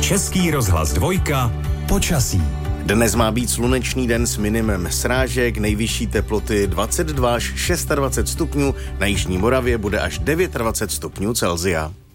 Český rozhlas 2. Počasí. Dnes má být slunečný den s minimem srážek, nejvyšší teploty 22 až 26 stupňů, na jižní Moravě bude až 29 stupňů Celsia.